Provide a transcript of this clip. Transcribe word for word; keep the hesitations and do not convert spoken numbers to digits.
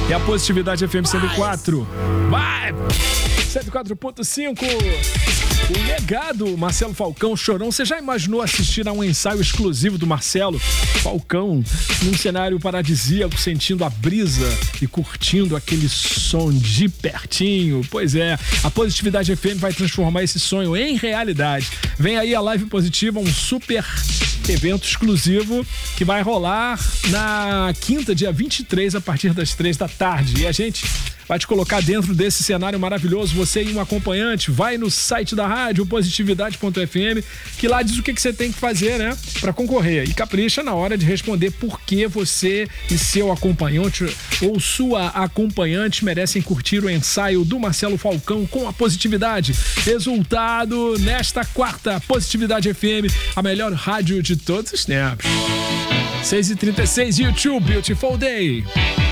E a Positividade F M cento e quatro. Vai! cento e quatro ponto cinco. O legado Marcelo Falcão, Chorão. Você já imaginou assistir a um ensaio exclusivo do Marcelo Falcão num cenário paradisíaco, sentindo a brisa e curtindo aquele som de pertinho? Pois é, a Positividade F M vai transformar esse sonho em realidade. Vem aí a Live Positiva, um super evento exclusivo que vai rolar na quinta, dia vinte e três, a partir das três da tarde. E a gente vai te colocar dentro desse cenário maravilhoso. Você e um acompanhante, vai no site da rádio, positividade ponto f m, que lá diz o que, que você tem que fazer, né, para concorrer. E capricha na hora de responder por que você e seu acompanhante ou sua acompanhante merecem curtir o ensaio do Marcelo Falcão com a Positividade. Resultado nesta quarta, Positividade F M, a melhor rádio de todos os tempos. seis e trinta e seis, YouTube, Beautiful Day.